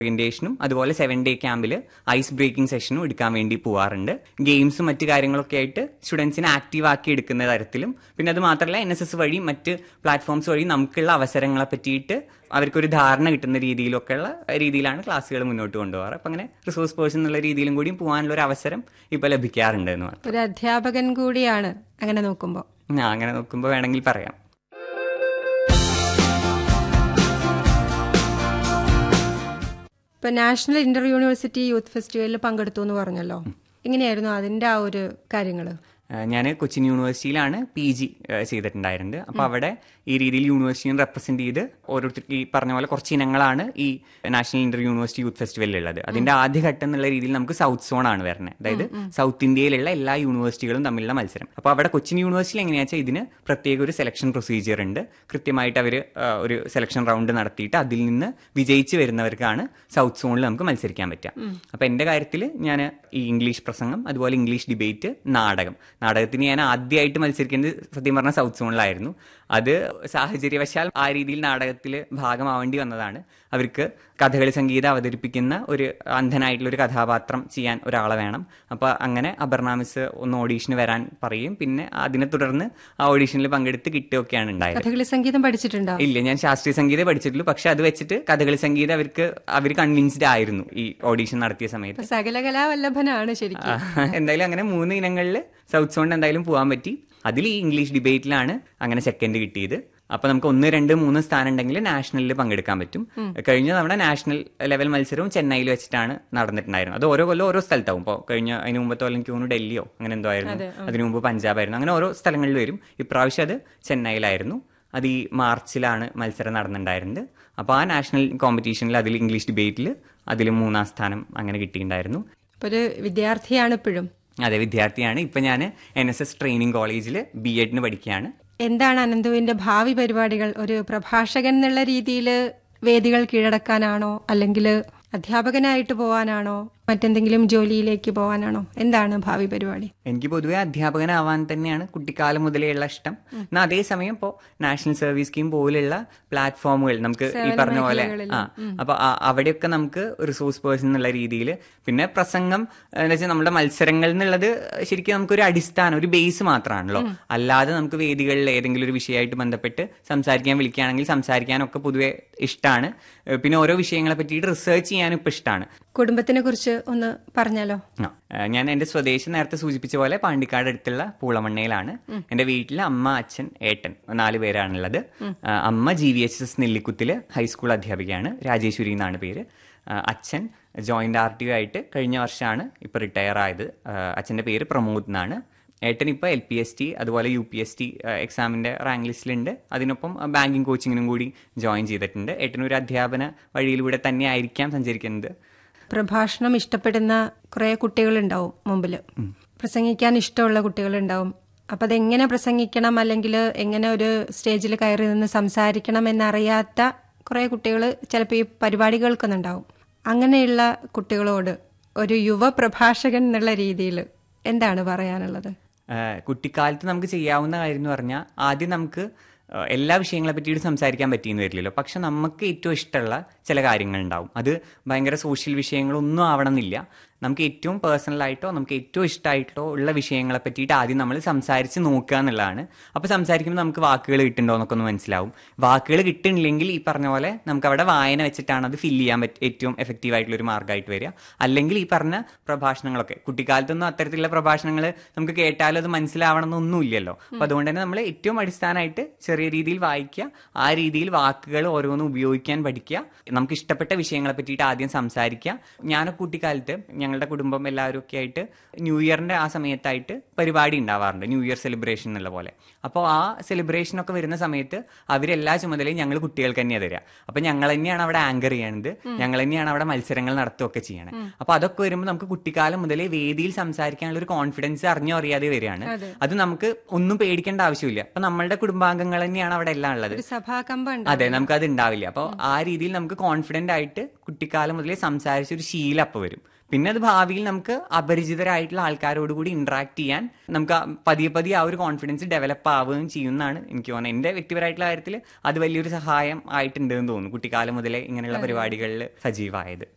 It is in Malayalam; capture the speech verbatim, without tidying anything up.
ഓറിയന്റേഷനും അതുപോലെ സെവൻ ഡേ ക്യാമ്പിൽ ഐസ് ബ്രേക്കിംഗ് സെഷനും എടുക്കാൻ വേണ്ടി പോവാറുണ്ട്. ഗെയിംസും മറ്റു കാര്യങ്ങളൊക്കെ ആയിട്ട് സ്റ്റുഡൻസിനെ ആക്റ്റീവ് ആക്കി എടുക്കുന്ന തരത്തിലും, പിന്നെ അത് മാത്രമല്ല എൻ എസ് എസ് വഴി മറ്റ് പ്ലാറ്റ്ഫോംസ് വഴി നമുക്കുള്ള അവസരങ്ങളെ പറ്റിയിട്ട് അവർക്കൊരു ധാരണ കിട്ടുന്ന രീതിയിലൊക്കെയുള്ള രീതിയിലാണ് ക്ലാസ്സുകൾ മുന്നോട്ട് കൊണ്ടുപോകാറ്. അപ്പം അങ്ങനെ റിസോഴ്സ് പേഴ്സൺ എന്നുള്ള രീതിയിലും കൂടി പോകാനുള്ള ഒരു അവസരം ഇപ്പൊ ലഭിക്കാറുണ്ട് എന്ന് മാത്രം. ഒരു അധ്യാപകൻ കൂടിയാണ് അങ്ങനെ നോക്കുമ്പോൾ. ഞാൻ അങ്ങനെ നോക്കുമ്പോൾ വേണമെങ്കിൽ പറയാം. ഇപ്പൊ നാഷണൽ ഇന്റർ യൂണിവേഴ്സിറ്റി യൂത്ത് ഫെസ്റ്റിവലിൽ പങ്കെടുത്തു എന്ന് പറഞ്ഞല്ലോ, എങ്ങനെയായിരുന്നു അതിന്റെ ആ ഒരു കാര്യങ്ങള്? ഞാൻ കൊച്ചിൻ യൂണിവേഴ്സിറ്റിയിലാണ് പി ജി ചെയ്തിട്ടുണ്ടായിരുന്നത്. അപ്പോൾ അവിടെ ഈ രീതിയിൽ യൂണിവേഴ്സിറ്റിയെ റെപ്രസെന്റ് ചെയ്ത് ഓരോരുത്തർക്ക് ഈ പറഞ്ഞ പോലെ കുറച്ച് ഇനങ്ങളാണ് ഈ നാഷണൽ ഇന്റർ യൂണിവേഴ്സിറ്റി യൂത്ത് ഫെസ്റ്റിവലിൽ ഉള്ളത്. അതിന്റെ ആദ്യഘട്ടം എന്നുള്ള രീതിയിൽ നമുക്ക് സൗത്ത് സോൺ ആണ് വരുന്നത്, അതായത് സൗത്ത് ഇന്ത്യയിലുള്ള എല്ലാ യൂണിവേഴ്സിറ്റികളും തമ്മിലുള്ള മത്സരം. അപ്പോൾ അവിടെ കൊച്ചിൻ യൂണിവേഴ്സിറ്റിയിൽ എങ്ങനെയാ വെച്ചാൽ ഇതിന് പ്രത്യേക ഒരു സെലക്ഷൻ പ്രൊസീജിയർ ഉണ്ട്. കൃത്യമായിട്ട് അവർ ഒരു സെലക്ഷൻ റൗണ്ട് നടത്തിയിട്ട് അതിൽ നിന്ന് വിജയിച്ച് വരുന്നവർക്കാണ് സൗത്ത് സോണിൽ നമുക്ക് മത്സരിക്കാൻ പറ്റുക. അപ്പോൾ എൻ്റെ കാര്യത്തിൽ ഞാൻ ഈ ഇംഗ്ലീഷ് പ്രസംഗം, അതുപോലെ ഇംഗ്ലീഷ് ഡിബേറ്റ്, നാടകം നാടകത്തിന് ഞാൻ ആദ്യമായിട്ട് മത്സരിക്കുന്നത് സത്യം പറഞ്ഞാൽ സൗത്ത് സോണിലായിരുന്നു. അത് സാഹചര്യവശാൽ ആ രീതിയിൽ നാടകത്തിൽ ഭാഗമാവേണ്ടി വന്നതാണ്. അവർക്ക് കഥകളി സംഗീതം അവതരിപ്പിക്കുന്ന ഒരു അന്ധനായിട്ടുള്ള ഒരു കഥാപാത്രം ചെയ്യാൻ ഒരാളെ വേണം. അപ്പോൾ അങ്ങനെ അപർണ മിസ് ഒന്ന് ഓഡീഷന് വരാൻ പറയും. പിന്നെ അതിനെ തുടർന്ന് ആ ഓഡീഷനിൽ പങ്കെടുത്ത് കിട്ടുകയൊക്കെയാണ് ഉണ്ടായത്. കഥകളി സംഗീതം പഠിച്ചിട്ടുണ്ടോ? ഇല്ല, ഞാൻ ശാസ്ത്രീയ സംഗീതം പഠിച്ചിട്ടുള്ളൂ. പക്ഷെ അത് വെച്ചിട്ട് കഥകളി സംഗീതം അവർക്ക് അവർ കൺവിൻസ്ഡ് ആയിരുന്നു ഈ ഓഡീഷൻ നടത്തിയ സമയത്ത്. സകലകലാവല്ലഭനാണ് ശരിക്കും. എന്തായാലും അങ്ങനെ മൂന്ന് ഇനങ്ങളിൽ സൗത്ത് സോണിൽ എന്തായാലും പോകാൻ പറ്റി. അതിൽ ഈ ഇംഗ്ലീഷ് ഡിബേറ്റിലാണ് അങ്ങനെ സെക്കൻഡ് കിട്ടിയത്. അപ്പൊ നമുക്ക് ഒന്ന് രണ്ട് മൂന്ന് സ്ഥാനം ഉണ്ടെങ്കിൽ നാഷണലിൽ പങ്കെടുക്കാൻ പറ്റും. കഴിഞ്ഞ തവണ നാഷണൽ ലെവൽ മത്സരവും ചെന്നൈയിൽ വെച്ചിട്ടാണ് നടന്നിട്ടുണ്ടായിരുന്നത്. അത് ഓരോ കൊല്ലം ഓരോ സ്ഥലത്താവും. ഇപ്പോൾ കഴിഞ്ഞ അതിന് മുമ്പത്തെ കൊല്ലം എനിക്ക് തോന്നുന്നു ഡൽഹിയോ അങ്ങനെ എന്തോ ആയിരുന്നു, അതിനു മുമ്പ് പഞ്ചാബായിരുന്നു, അങ്ങനെ ഓരോ സ്ഥലങ്ങളിൽ വരും. ഇപ്രാവശ്യം അത് ചെന്നൈയിലായിരുന്നു. അത് ഈ മാർച്ചിലാണ് മത്സരം നടന്നിട്ടുണ്ടായിരുന്നത്. അപ്പോൾ ആ നാഷണൽ കോമ്പറ്റീഷനിൽ അതിൽ ഇംഗ്ലീഷ് ഡിബേറ്റിൽ അതിൽ മൂന്നാം സ്ഥാനം അങ്ങനെ കിട്ടിയിട്ടുണ്ടായിരുന്നു. ഒരു വിദ്യാർത്ഥിയാണ് ഇപ്പോഴും? അതെ, വിദ്യാർത്ഥിയാണ്. ഇപ്പൊ ഞാൻ എൻ എസ് എസ് ട്രെയിനിങ് കോളേജിൽ ബി എഡിന് പഠിക്കുകയാണ്. എന്താണ് അനന്തുവിന്റെ ഭാവി പരിപാടികൾ? ഒരു പ്രഭാഷകൻ എന്നുള്ള രീതിയിൽ വേദികൾ കീഴടക്കാനാണോ, അല്ലെങ്കിൽ അധ്യാപകനായിട്ട് പോവാനാണോ, മറ്റെന്തെങ്കിലും ജോലിയിലേക്ക് പോകാനാണോ? എന്താണ് ഭാവി പരിപാടി? എനിക്ക് പൊതുവെ അധ്യാപകനാവാൻ തന്നെയാണ് കുട്ടിക്കാലം മുതലേയുള്ള ഇഷ്ടം. എന്നാൽ അതേസമയം ഇപ്പോൾ നാഷണൽ സർവീസ് സ്കീം പോലുള്ള പ്ലാറ്റ്ഫോമുകൾ നമുക്ക് ഈ പറഞ്ഞ പോലെ ആ അപ്പൊ അവിടെയൊക്കെ നമുക്ക് റിസോഴ്സ് പേഴ്സൺ എന്നുള്ള രീതിയിൽ, പിന്നെ പ്രസംഗം എന്താ വെച്ചാൽ നമ്മുടെ മത്സരങ്ങൾ എന്നുള്ളത് ശരിക്കും നമുക്കൊരു അടിസ്ഥാനം, ഒരു ബേസ് മാത്രമാണല്ലോ. അല്ലാതെ നമുക്ക് വേദികളിൽ ഏതെങ്കിലും ഒരു വിഷയമായിട്ട് ബന്ധപ്പെട്ട് സംസാരിക്കാൻ വിളിക്കുകയാണെങ്കിൽ സംസാരിക്കാനൊക്കെ പൊതുവെ ഇഷ്ടമാണ്. പിന്നെ ഓരോ വിഷയങ്ങളെ പറ്റിയിട്ട് റിസർച്ച് ചെയ്യാനും ഇപ്പം ഇഷ്ടമാണ്. കുടുംബത്തിനെ കുറിച്ച് ഒന്ന് പറഞ്ഞാലോ? ഞാൻ എന്റെ സ്വദേശം നേരത്തെ സൂചിപ്പിച്ച പോലെ പാണ്ടിക്കാട് അടുത്തുള്ള പൂളമണ്ണയിലാണ്. എന്റെ വീട്ടിൽ അമ്മ, അച്ഛൻ, ഏട്ടൻ നാല് പേരാണുള്ളത്. അമ്മ G V H S നെല്ലിക്കുത്തില് high school അധ്യാപികയാണ്, Rajeshwari എന്നാണ് പേര്. അച്ഛൻ ജോയിന്റ് ആർ ടി ഒ ആയിട്ട് കഴിഞ്ഞ വർഷമാണ് ഇപ്പൊ റിട്ടയർ ആയത്. അച്ഛന്റെ പേര് പ്രമോദ് എന്നാണ്. ഏട്ടൻ ഇപ്പോൾ എൽ പി എസ് ടി അതുപോലെ യു പി എസ് ടി എക്സാമിന്റെ റാങ്ക് ലിസ്റ്റിലുണ്ട്. അതിനൊപ്പം ബാങ്കിങ് കോച്ചിങ്ങിനും കൂടി ജോയിൻ ചെയ്തിട്ടുണ്ട്. ഏട്ടൻ ഒരു അധ്യാപന വഴിയിലൂടെ തന്നെ ആയിരിക്കാം സഞ്ചരിക്കുന്നത്. പ്രഭാഷണം ഇഷ്ടപ്പെടുന്ന കുറെ കുട്ടികളുണ്ടാവും മുമ്പിൽ, പ്രസംഗിക്കാൻ ഇഷ്ടമുള്ള കുട്ടികളുണ്ടാവും. അപ്പം അതെങ്ങനെ പ്രസംഗിക്കണം, അല്ലെങ്കിൽ എങ്ങനെ ഒരു സ്റ്റേജിൽ കയറി നിന്ന് സംസാരിക്കണം എന്നറിയാത്ത കുറെ കുട്ടികൾ ചിലപ്പോൾ ഈ പരിപാടി കേൾക്കുന്നുണ്ടാവും. അങ്ങനെയുള്ള കുട്ടികളോട് ഒരു യുവ പ്രഭാഷകൻ എന്നുള്ള രീതിയിൽ എന്താണ് പറയാനുള്ളത്? കുട്ടിക്കാലത്ത് നമുക്ക് ചെയ്യാവുന്ന കാര്യം എന്ന് പറഞ്ഞാൽ, ആദ്യം നമുക്ക് എല്ലാ വിഷയങ്ങളെ പറ്റിയിട്ട് സംസാരിക്കാൻ പറ്റിയെന്ന് വരില്ലല്ലോ. പക്ഷെ നമുക്ക് ഏറ്റവും ഇഷ്ടമുള്ള ചില കാര്യങ്ങളുണ്ടാവും. അത് ഭയങ്കര സോഷ്യൽ വിഷയങ്ങളൊന്നും ആവണമെന്നില്ല. നമുക്ക് ഏറ്റവും പേഴ്സണലായിട്ടോ നമുക്ക് ഏറ്റവും ഇഷ്ടമായിട്ടോ ഉള്ള വിഷയങ്ങളെ പറ്റിയിട്ട് ആദ്യം നമ്മൾ സംസാരിച്ച് നോക്കുക എന്നുള്ളതാണ്. അപ്പോൾ സംസാരിക്കുമ്പോൾ നമുക്ക് വാക്കുകൾ കിട്ടുന്നുണ്ടോ എന്നൊക്കെ ഒന്ന് മനസ്സിലാവും. വാക്കുകൾ കിട്ടുന്നില്ലെങ്കിൽ ഈ പറഞ്ഞ പോലെ നമുക്ക് അവിടെ വായന വെച്ചിട്ടാണ് അത് ഫില്ല് ചെയ്യാൻ പറ്റും ഏറ്റവും എഫക്റ്റീവ് ആയിട്ടുള്ള ഒരു മാർഗ്ഗമായിട്ട് വരിക. അല്ലെങ്കിൽ ഈ പറഞ്ഞ പ്രഭാഷണങ്ങളൊക്കെ, കുട്ടിക്കാലത്തൊന്നും അത്തരത്തിലുള്ള പ്രഭാഷണങ്ങൾ നമുക്ക് കേട്ടാലും അത് മനസ്സിലാവണമെന്നൊന്നുമില്ലല്ലോ. അപ്പോൾ അതുകൊണ്ട് തന്നെ നമ്മൾ ഏറ്റവും അടിസ്ഥാനമായിട്ട് ചെറിയ രീതിയിൽ വായിക്കുക, ആ രീതിയിൽ വാക്കുകൾ ഓരോന്നും ഉപയോഗിക്കാൻ പഠിക്കുക, നമുക്ക് ഇഷ്ടപ്പെട്ട വിഷയങ്ങളെ പറ്റിയിട്ട് ആദ്യം സംസാരിക്കുക. ഞാനൊക്കെ കുട്ടിക്കാലത്ത് ഞങ്ങളുടെ കുടുംബം എല്ലാവരും ഒക്കെ ആയിട്ട് ന്യൂ ഇയറിന്റെ ആ സമയത്തായിട്ട് പരിപാടി ഉണ്ടാവാറുണ്ട്, ന്യൂ ഇയർ സെലിബ്രേഷൻ എന്നുള്ള പോലെ. അപ്പോൾ ആ സെലിബ്രേഷനൊക്കെ വരുന്ന സമയത്ത് അവരെല്ലാ ചുമതലയും ഞങ്ങൾ കുട്ടികൾക്ക് തന്നെയാണ് തരിക. അപ്പം ഞങ്ങൾ തന്നെയാണ് അവിടെ ആങ്കർ ചെയ്യണത്, ഞങ്ങൾ തന്നെയാണ് അവിടെ മത്സരങ്ങൾ നടത്തുകയൊക്കെ ചെയ്യണത്. അപ്പോൾ അതൊക്കെ വരുമ്പോൾ നമുക്ക് കുട്ടിക്കാലം മുതലേ വേദിയിൽ സംസാരിക്കാനുള്ള ഒരു കോൺഫിഡൻസ് അറിഞ്ഞോ അറിയാതെ വരികയാണ്. അത് നമുക്ക് ഒന്നും പേടിക്കേണ്ട ആവശ്യമില്ല. അപ്പൊ നമ്മളുടെ കുടുംബാംഗങ്ങൾ തന്നെയാണ് അവിടെ എല്ലാം ഉള്ളത്. അതെ, നമുക്ക് അത് ഉണ്ടാവില്ല. അപ്പോൾ ആ രീതിയിൽ നമുക്ക് കോൺഫിഡന്റ് ആയിട്ട് കുട്ടിക്കാലം മുതലേ സംസാരിച്ചൊരു ശീലം അപ്പോൾ വരും. പിന്നെ അത് ഭാവിയിൽ നമുക്ക് അപരിചിതരായിട്ടുള്ള ആൾക്കാരോട് കൂടി ഇന്ററാക്ട് ചെയ്യാൻ നമുക്ക് പതിയെ പതിയെ ആ ഒരു കോൺഫിഡൻസ് ഡെവലപ്പ് ആവുകയും ചെയ്യുന്നതാണ് എനിക്ക് തോന്നുന്നത്. എന്റെ വ്യക്തിപരമായിട്ടുള്ള കാര്യത്തിൽ അത് വലിയൊരു സഹായം ആയിട്ടുണ്ടെന്ന് തോന്നുന്നു, കുട്ടിക്കാലം മുതലേ ഇങ്ങനെയുള്ള പരിപാടികളിൽ സജീവമായത്.